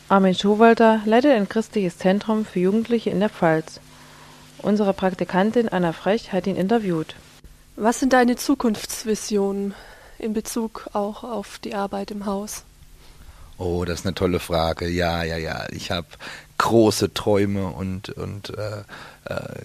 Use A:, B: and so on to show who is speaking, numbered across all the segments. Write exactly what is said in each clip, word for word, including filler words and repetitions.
A: Armin Schowalter leitet ein christliches Zentrum für Jugendliche in der Pfalz. Unsere Praktikantin Anna Frech hat ihn interviewt.
B: Was sind deine Zukunftsvisionen in Bezug auch auf die Arbeit im Haus?
C: Oh, das ist eine tolle Frage. Ja, ja, ja. Ich habe große Träume und, und äh, äh,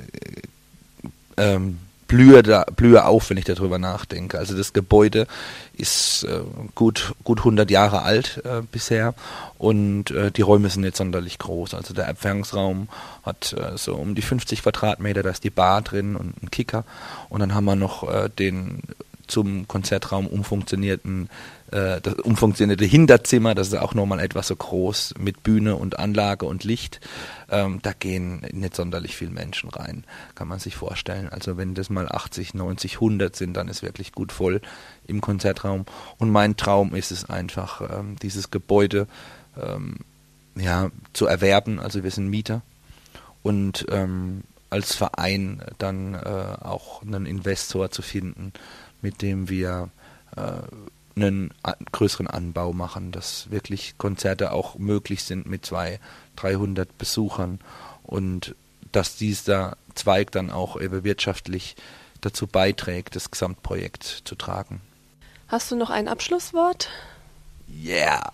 C: ähm, blühe, da, blühe auf, wenn ich darüber nachdenke. Also das Gebäude ist äh, gut, gut hundert Jahre alt äh, bisher und äh, die Räume sind nicht sonderlich groß. Also der Empfangsraum hat äh, so um die fünfzig Quadratmeter, da ist die Bar drin und ein Kicker. Und dann haben wir noch äh, den zum Konzertraum umfunktionierten, äh, das umfunktionierte Hinterzimmer, das ist auch nochmal etwas so groß mit Bühne und Anlage und Licht. Ähm, da gehen nicht sonderlich viele Menschen rein, kann man sich vorstellen. Also wenn das mal achtzig, neunzig, hundert sind, dann ist wirklich gut voll im Konzertraum. Und mein Traum ist es einfach, ähm, dieses Gebäude ähm, ja, zu erwerben. Also wir sind Mieter und ähm, als Verein dann äh, auch einen Investor zu finden, mit dem wir äh, einen a- größeren Anbau machen, dass wirklich Konzerte auch möglich sind mit zweihundert, dreihundert Besuchern und dass dieser Zweig dann auch eben wirtschaftlich dazu beiträgt, das Gesamtprojekt zu tragen.
B: Hast du noch ein Abschlusswort?
C: Yeah!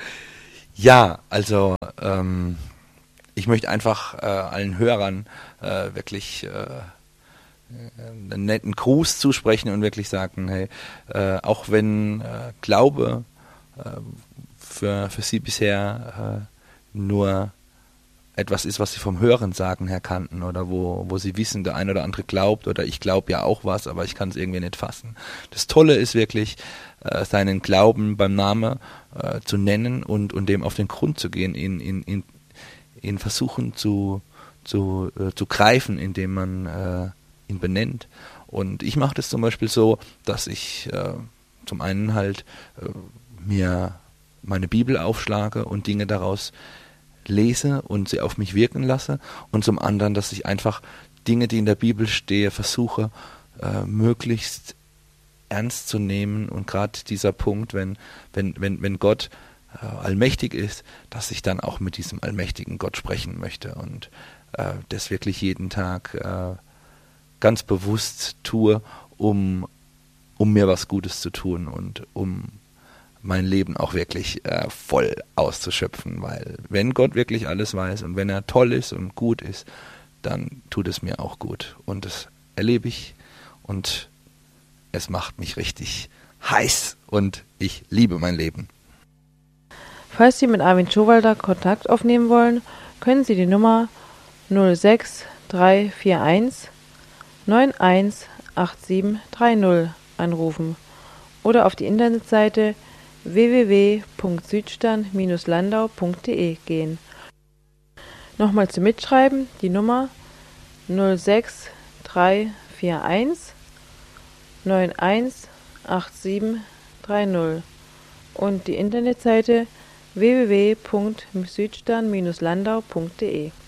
C: Ja, also ähm, ich möchte einfach äh, allen Hörern äh, wirklich äh, einen netten Gruß zusprechen und wirklich sagen, hey, äh, auch wenn äh, Glaube äh, für, für sie bisher äh, nur etwas ist, was sie vom Hören sagen her kannten oder wo, wo sie wissen, der eine oder andere glaubt oder ich glaube ja auch was, aber ich kann es irgendwie nicht fassen. Das Tolle ist wirklich, äh, seinen Glauben beim Namen äh, zu nennen und, und dem auf den Grund zu gehen, ihn, ihn, ihn, ihn versuchen zu, zu, äh, zu greifen, indem man äh, ihn benennt. Und ich mache das zum Beispiel so, dass ich äh, zum einen halt äh, mir meine Bibel aufschlage und Dinge daraus lese und sie auf mich wirken lasse und zum anderen, dass ich einfach Dinge, die in der Bibel stehen, versuche äh, möglichst ernst zu nehmen und gerade dieser Punkt, wenn, wenn, wenn, wenn Gott äh, allmächtig ist, dass ich dann auch mit diesem allmächtigen Gott sprechen möchte und äh, das wirklich jeden Tag äh, ganz bewusst tue, um, um mir was Gutes zu tun und um mein Leben auch wirklich äh, voll auszuschöpfen, weil wenn Gott wirklich alles weiß und wenn er toll ist und gut ist, dann tut es mir auch gut und das erlebe ich und es macht mich richtig heiß und ich liebe mein Leben.
A: Falls Sie mit Armin Schowalter Kontakt aufnehmen wollen, können Sie die Nummer null sechs drei vier eins neun eins acht sieben drei null anrufen oder auf die Internetseite w w w punkt südstern Bindestrich landau punkt de gehen. Nochmal zum Mitschreiben die Nummer null sechs drei vier eins neun eins acht sieben drei null und die Internetseite w w w punkt südstern Bindestrich landau punkt de.